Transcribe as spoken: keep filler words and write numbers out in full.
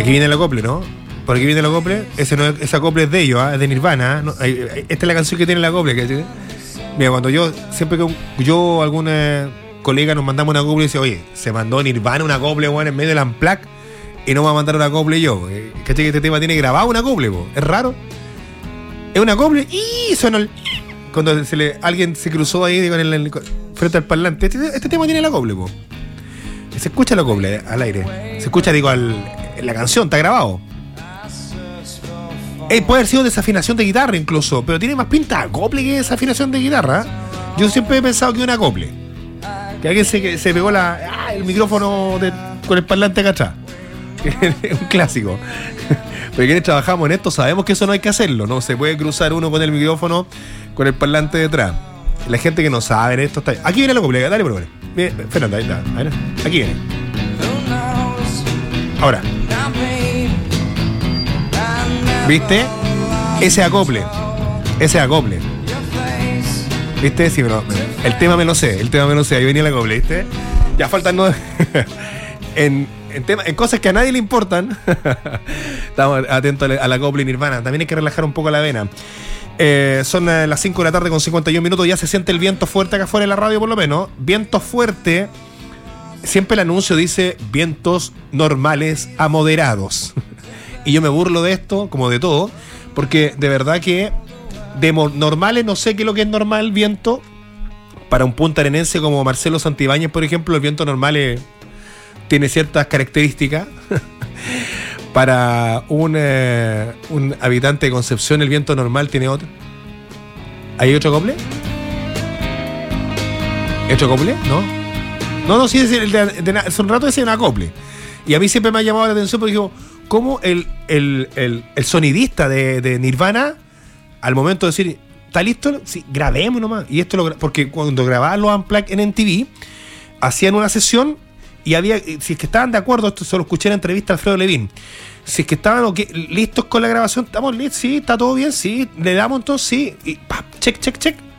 Aquí viene el acople, ¿no? Por aquí viene el acople. Ese, no es, ese acople es de ellos, ¿eh? Es de Nirvana. ¿eh? No, esta es la canción que tiene el acople. ¿Cachai? Mira, cuando yo, siempre que un, yo o algún eh, colega nos mandamos una acople y dice, oye, se mandó Nirvana una acople, bueno, en medio del Unplugged y no va a mandar una acople yo. ¿Cachai? Que este tema tiene grabado una acople, po. Es raro. Es una acople y suena el... Cuando se le, alguien se cruzó ahí con el, el, frente al parlante. Este, este tema tiene la acople, po. Se escucha la acople al aire. Se escucha, digo, al, en la canción, está grabado. Eh, puede haber sido desafinación de guitarra incluso, pero tiene más pinta de acople que desafinación de guitarra. Yo siempre he pensado que es un acople. Que alguien se, se pegó la, ah, el micrófono de, con el parlante acá atrás. Es un clásico. Pero quienes trabajamos en esto sabemos que eso no hay que hacerlo. No se puede cruzar uno con el micrófono con el parlante detrás. La gente que no sabe en esto está... Aquí viene la acople, dale por favor. Fernanda, ahí está. A ver, aquí viene. Ahora. ¿Viste? Ese acople. Ese acople. ¿Viste? Sí, pero el tema me lo sé. El tema me lo sé. Ahí venía el acople, ¿viste? Ya faltan nueve. en, en, tema, en cosas que a nadie le importan. Estamos atentos a la acople Nirvana. También hay que relajar un poco la vena. Eh, son eh, las cinco de la tarde con cincuenta y un minutos. Ya se siente el viento fuerte acá afuera de la radio, por lo menos. Viento fuerte. Siempre el anuncio dice vientos normales a moderados. Y yo me burlo de esto, como de todo, porque de verdad que de mo- normales no sé qué es lo que es normal viento. Para un puntarenense como Marcelo Santibáñez, por ejemplo, el viento normal es, tiene ciertas características. Para un, eh, un habitante de Concepción, el viento normal tiene otro. ¿Hay otro acople? ¿Otro acople? ¿No? No, no, sí, es el de, de, de, hace un rato decía un acople. Y a mí siempre me ha llamado la atención porque digo, ¿cómo el, el, el, el sonidista de, de Nirvana, al momento de decir, ¿está listo? Sí, grabemos nomás. Y esto lo, porque cuando grababan los Unplugged en M T V, hacían una sesión y había, si es que estaban de acuerdo, esto se lo escuché en la entrevista a Alfredo Levin, si es que estaban okay, listos con la grabación, estamos listos, sí, está todo bien, sí, le damos entonces, sí, y pa, check, check, check.